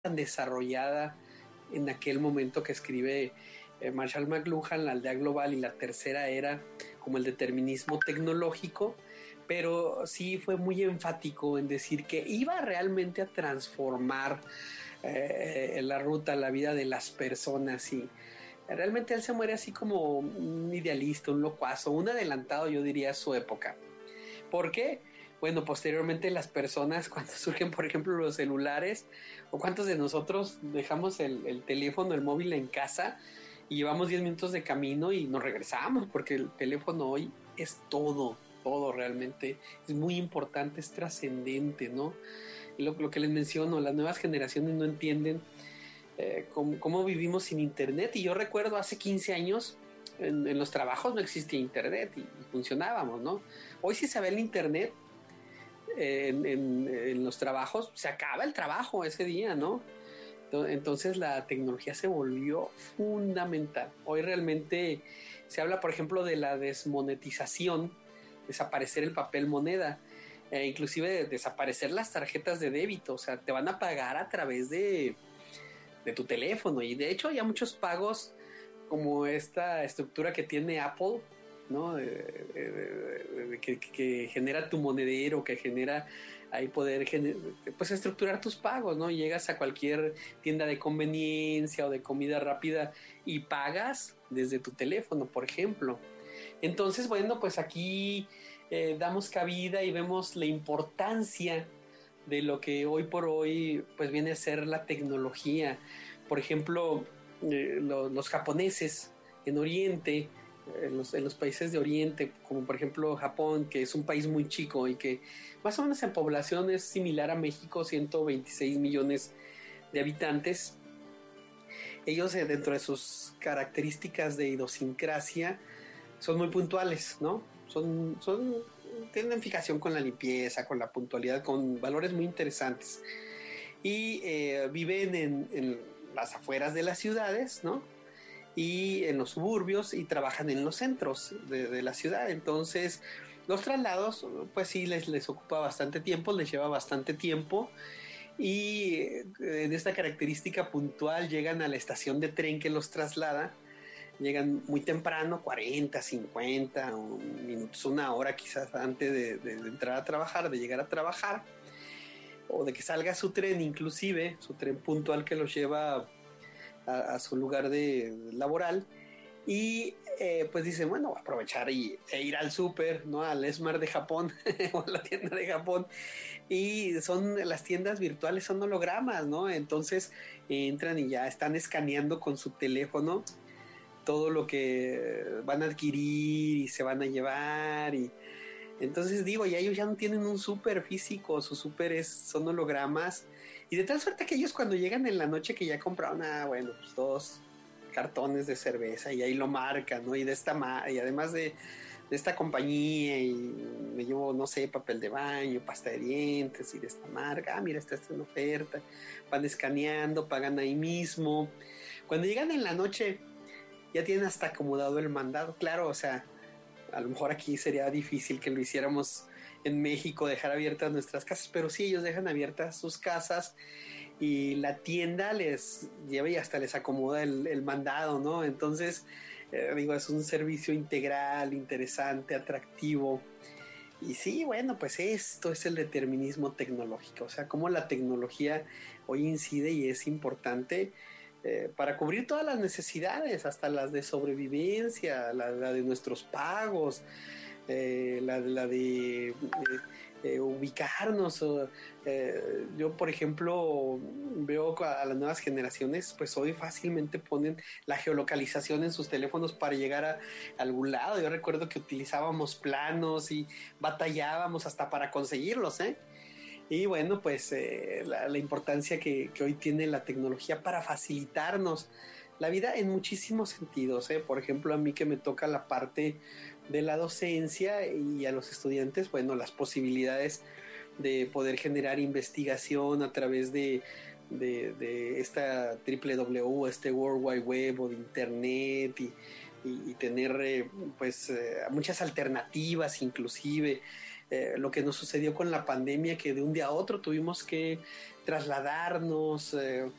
tan desarrollada en aquel momento que escribe Marshall McLuhan, la aldea global y la tercera era, como el determinismo tecnológico, pero sí fue muy enfático en decir que iba realmente a transformar la ruta, la vida de las personas, y realmente él se muere así como un idealista, un locuazo, un adelantado, yo diría, a su época. ¿Por qué? Bueno, posteriormente las personas, cuando surgen, por ejemplo, los celulares, o cuántos de nosotros dejamos el teléfono, el móvil en casa y llevamos 10 minutos de camino y nos regresamos, porque el teléfono hoy es todo, todo realmente. Es muy importante, es trascendente, ¿no? Y lo que les menciono, las nuevas generaciones no entienden cómo vivimos sin internet. Y yo recuerdo hace 15 años, en los trabajos no existía internet y funcionábamos, ¿no? Hoy sí se ve el internet en los trabajos, se acaba el trabajo ese día, ¿no? Entonces la tecnología se volvió fundamental. Hoy realmente se habla, por ejemplo, de la desmonetización, desaparecer el papel moneda, inclusive desaparecer las tarjetas de débito. O sea, te van a pagar a través de tu teléfono, y de hecho hay muchos pagos como esta estructura que tiene Apple, ¿no? Que genera tu monedero, que genera ahí poder pues estructurar tus pagos, ¿no? Llegas a cualquier tienda de conveniencia o de comida rápida y pagas desde tu teléfono, por ejemplo. Entonces, bueno, pues aquí damos cabida y vemos la importancia de lo que hoy por hoy pues viene a ser la tecnología. Por ejemplo, los japoneses en Oriente, en los países de Oriente, como por ejemplo Japón, que es un país muy chico y que más o menos en población es similar a México, 126 millones de habitantes. Ellos, dentro de sus características de idiosincrasia, son muy puntuales, ¿no? Tienen fijación con la limpieza, con la puntualidad, con valores muy interesantes. Y viven en las afueras de las ciudades, ¿no? Y en los suburbios, y trabajan en los centros de la ciudad. Entonces, los traslados, pues sí, les ocupa bastante tiempo, les lleva bastante tiempo. Y en esta característica puntual llegan a la estación de tren que los traslada. Llegan muy temprano, 40, 50 minutos, una hora quizás antes de entrar a trabajar, de llegar a trabajar, o de que salga su tren, inclusive su tren puntual que los lleva a su lugar de laboral. Y pues dicen, bueno, voy a aprovechar e ir al súper, ¿no? Al Esmar de Japón o a la tienda de Japón. Y las tiendas virtuales, son hologramas, ¿no? Entonces entran y ya están escaneando con su teléfono todo lo que van a adquirir y se van a llevar. Y entonces digo, ya ellos ya no tienen un súper físico, su súper son hologramas, y de tal suerte que ellos, cuando llegan en la noche que ya compraron, bueno, pues 2 cartones de cerveza, y ahí lo marcan, ¿no? Y y además de esta compañía, y me llevo, no sé, papel de baño, pasta de dientes, y de esta marca, mira, esta está en oferta. Van escaneando, pagan ahí mismo. Cuando llegan en la noche ya tienen hasta acomodado el mandado. Claro, o sea, a lo mejor aquí sería difícil que lo hiciéramos en México, dejar abiertas nuestras casas, pero sí, ellos dejan abiertas sus casas y la tienda les lleva y hasta les acomoda el mandado, ¿no? Entonces, digo, es un servicio integral, interesante, atractivo. Y sí, bueno, pues esto es el determinismo tecnológico, o sea, cómo la tecnología hoy incide y es importante para cubrir todas las necesidades, hasta las de sobrevivencia, la de nuestros pagos, la de ubicarnos. Yo, por ejemplo, veo a las nuevas generaciones, pues hoy fácilmente ponen la geolocalización en sus teléfonos para llegar a algún lado. Yo recuerdo que utilizábamos planos y batallábamos hasta para conseguirlos, ¿eh? Y bueno, pues la importancia que hoy tiene la tecnología para facilitarnos la vida en muchísimos sentidos, ¿eh? Por ejemplo, a mí que me toca la parte de la docencia, y a los estudiantes, bueno, las posibilidades de poder generar investigación a través de esta www, este World Wide Web o de Internet, y tener muchas alternativas, inclusive lo que nos sucedió con la pandemia, que de un día a otro tuvimos que trasladarnos,